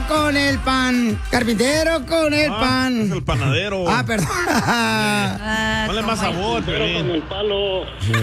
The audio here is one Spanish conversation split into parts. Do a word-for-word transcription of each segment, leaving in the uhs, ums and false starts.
con el pan. Carpintero con el Ah, pan. es el panadero. Ah, perdón. Ah, Ponle más sabor, Pero Piolín. con el palo.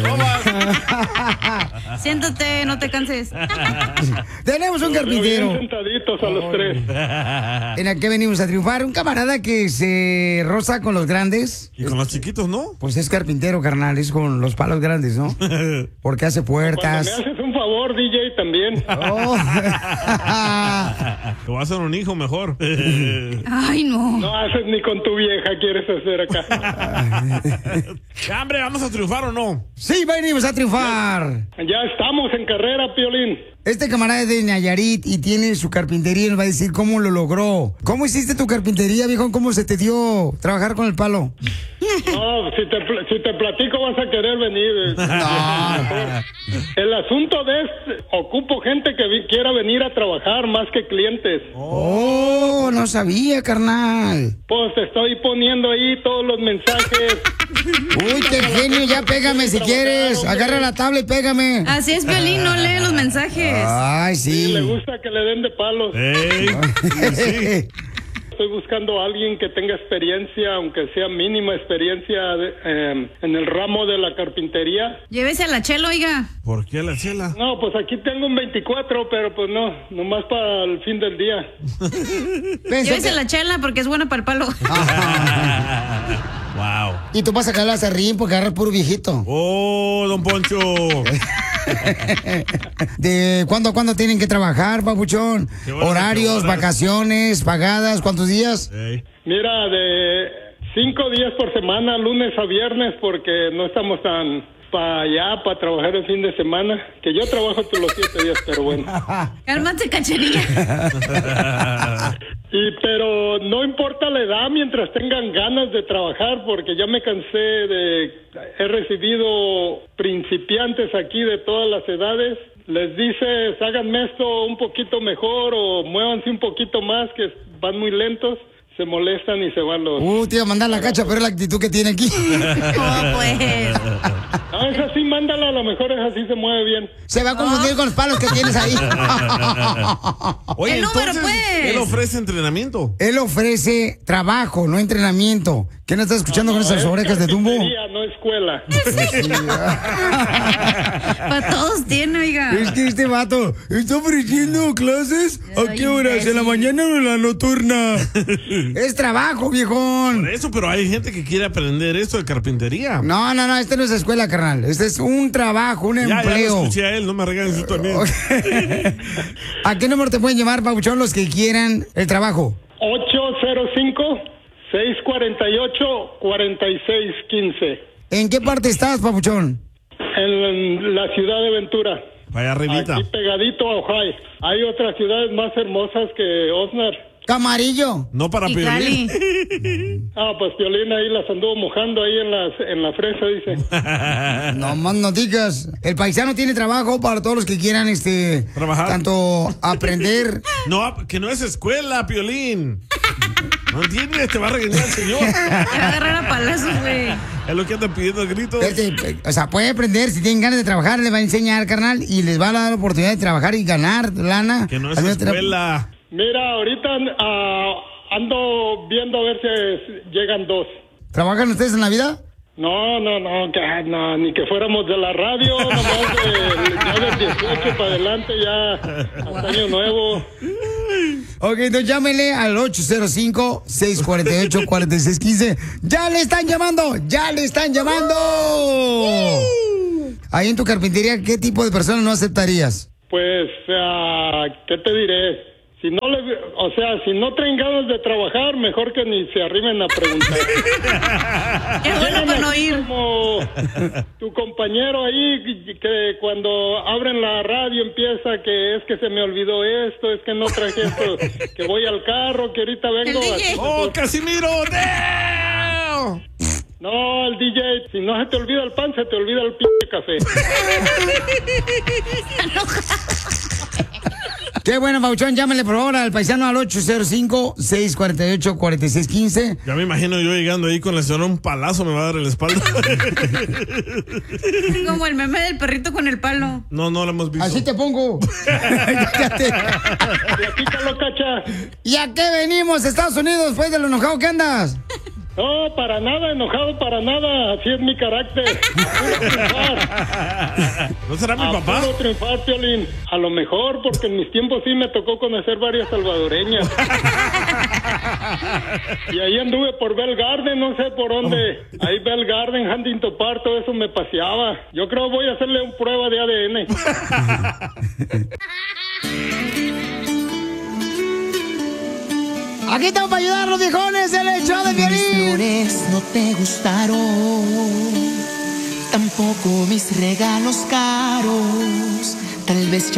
Siéntate, no te canses. Tenemos un Bien carpintero. sentaditos a los tres. ¿En el que venimos a triunfar? Un camarada que se roza con los grandes. Y con los chiquitos, ¿no? Pues es carpintero, carnal. Es con los palos grandes, ¿no? Porque hace Cuando puertas. me haces un favor, D J, también. Oh. Te voy a hacer un hijo mejor. Ay, no. No haces ni con tu vieja, quieres hacer acá. Ya, hombre, ¿vamos a triunfar o no? Sí, venimos a triunfar. Ya estamos en carrera, Piolín. Este camarada es de Nayarit y tiene su carpintería y nos va a decir cómo lo logró. ¿Cómo hiciste tu carpintería, viejo? ¿Cómo se te dio trabajar con el palo? No, si te, pl- si te platico vas a querer venir. No. El asunto de este, ocupo gente que vi- quiera venir a trabajar más que clientes. Oh, no sabía, carnal. Pues te estoy poniendo ahí todos los mensajes. Uy, qué genio, ya pégame si quieres. Agarra la tabla y pégame. Así es, Piolín, no lee los mensajes. Ay, Sí, le sí. gusta que le den de palos. Ey, sí. Estoy buscando a alguien que tenga experiencia, aunque sea mínima experiencia, de- eh, en el ramo de la carpintería. Llévese a la chela, oiga. ¿Por qué la chela? No, pues aquí tengo un veinticuatro, pero pues no, nomás para el fin del día. Pensé Llévese que- la chela porque es buena para el palo. Wow. Y tú vas a sacar la serrín porque agarras puro viejito. Oh, don Poncho. ¿De cuándo a cuándo tienen que trabajar, papuchón? Qué bueno, Horarios, qué horas. vacaciones, pagadas, ¿cuántos días? Ey. Mira, de cinco días por semana, lunes a viernes, porque no estamos tan para allá, para trabajar el fin de semana, que yo trabajo todos los siete días, pero bueno. Cálmate, cachanilla. Y pero no importa la edad mientras tengan ganas de trabajar, porque ya me cansé de, he recibido principiantes aquí de todas las edades. Les dices, háganme esto un poquito mejor o muévanse un poquito más, que van muy lentos. Se molestan y se van los... Uh, te iba a mandar la cacha, pero es la actitud que tiene aquí. Oh, pues. No, es así, mándala, a lo mejor es así, se mueve bien. Se va a confundir con los palos que tienes ahí. Oye, El número, entonces, pues. él ofrece entrenamiento. Él ofrece trabajo, no entrenamiento. ¿Qué no estás escuchando con esas Es orejas de tumbo? carpintería, no escuela. Para todos tiene, oiga. Es que este vato está ofreciendo clases. ¿A Ay, qué horas? ¿En la imbécil. mañana o en la nocturna? Es trabajo, viejón. Por eso, pero hay gente que quiere aprender esto de carpintería. No, no, no, este no es escuela, carnal. Este es un trabajo, un Ya, ya lo empleo. escuché a él, no me regañes tú también. ¿A qué número te pueden llamar, papuchón, los que quieran el trabajo? ocho cero cinco, seis cuatro ocho, cuatro seis uno cinco. ¿En qué parte estás, papuchón? En la ciudad de Ventura. Vaya arribita. Aquí pegadito a Ojai. Hay otras ciudades más hermosas que Osnar. Camarillo. No para Y Piolín. Cali. Ah, pues Piolín ahí las anduvo mojando ahí en, las, en la fresa, dice. No más no digas. El paisano tiene trabajo para todos los que quieran, este... Trabajar. Tanto aprender... No, que no es escuela, Piolín. ¿No entiendes? Te va a regañar el señor. Te va a agarrar a palazos, güey. Es lo que anda pidiendo a gritos. Este, o sea, puede aprender, si tienen ganas de trabajar, les va a enseñar, carnal, y les va a dar la oportunidad de trabajar y ganar lana. Que no es Haciendo terapia. escuela. Mira, ahorita ah, ando viendo a ver si llegan dos. ¿Trabajan ustedes en la vida? No, no, no, que, no, ni que fuéramos de la radio, nomás de, ya del dieciocho para adelante, ya hasta año nuevo. Ok, entonces llámele al ocho cero cinco, seis cuatro ocho, cuatro seis uno cinco. ¡Ya le están llamando! ¡Ya le están llamando! Ahí en tu carpintería, ¿qué tipo de personas no aceptarías? Pues, ah, ¿qué te diré? Si no le, o sea, si no traen ganas de trabajar, mejor que ni se arrimen a preguntar. Qué bueno para no ir. Como tu compañero ahí, que cuando abren la radio empieza que es que se me olvidó esto, es que no traje esto, que voy al carro, que ahorita vengo. El D J. así, ¡Oh, Casimiro! ¡Damn! No, el D J, si no se te olvida el pan, se te olvida el pinche café. Qué bueno, Pauchón. Llámale, por favor, al paisano al ocho cero cinco, seis cuatro ocho, cuatro seis uno cinco. Ya me imagino yo llegando ahí con la señora, un palazo me va a dar en la espalda. Como el meme del perrito con el palo. No, no lo hemos visto. Así te pongo. Platícalo, Cacha. ¿Y a qué venimos, Estados Unidos, después de lo enojado que andas? No, para nada, enojado para nada. Así es mi carácter. A puro triunfar. ¿No será mi A papá? puro triunfar, Piolín. A lo mejor, porque en mis tiempos sí me tocó conocer varias salvadoreñas. Y ahí anduve por Bell Garden, no sé por dónde. Ahí Bell Garden, Huntington Park, todo eso me paseaba. Yo creo voy a hacerle una prueba de A D N. Aquí estamos para ayudarlos, viejones, el hecho de Mis Piolín. flores no te gustaron, tampoco mis regalos caros. Tal vez